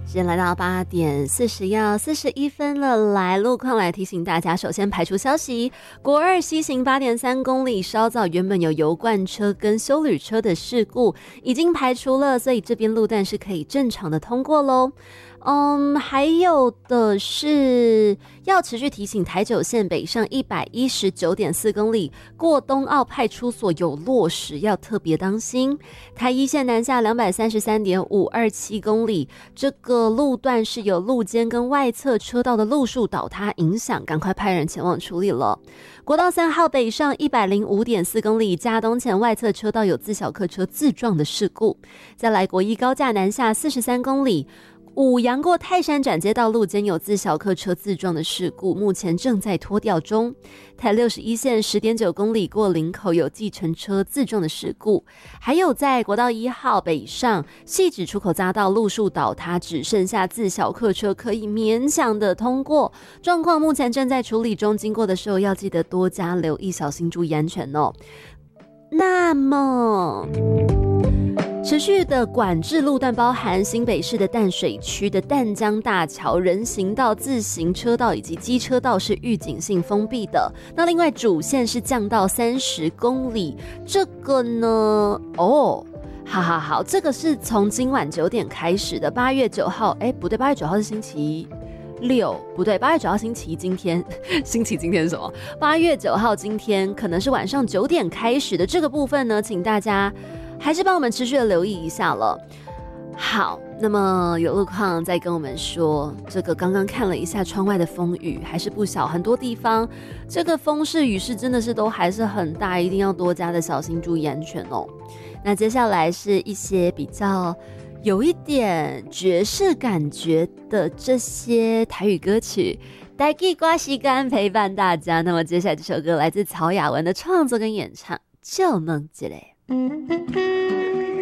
时间来到8:41了，来路况来提醒大家，首先排除消息，国二西行8.3公里稍早原本有油罐车跟休旅车的事故已经排除了，所以这边路段是可以正常的通过咯。还有的是要持续提醒台九线北上119.4公里过东澳派出所有落石，要特别当心。台一线南下233.527公里，这个路段是有路肩跟外侧车道的路树倒塌影响，赶快派人前往处理了。国道3号北上105.4公里，嘉东前外侧车道有自小客车自撞的事故。再来国一高架南下43公里，五杨过泰山转接道路间有自小客车自撞的事故，目前正在拖吊中。台61线10.9公里过林口有计程车自撞的事故，还有在国道1号北上汐止出口匝道路树倒塌，只剩下自小客车可以勉强的通过，状况目前正在处理中，经过的时候要记得多加留意，小心注意安全哦。那么持续的管制路段包含新北市的淡水区的淡江大桥、人行道、自行车道以及机车道是预警性封闭的。那另外主线是降到30公里，这个呢，好，这个是从今晚9点开始的。8月9号，不对，8月9号是星期6，不对，8月9号星期一，今天星期今天是什么？8月9号今天可能是晚上9点开始的这个部分呢，请大家还是帮我们持续的留意一下了。好，那么有路况再跟我们说，这个刚刚看了一下窗外的风雨还是不小，很多地方这个风势雨势真的是都还是很大，一定要多加的小心注意安全哦。那接下来是一些比较有一点爵士感觉的这些台语歌曲，台语歌时间陪伴大家。那么接下来这首歌来自曹雅文的创作跟演唱，就能一个。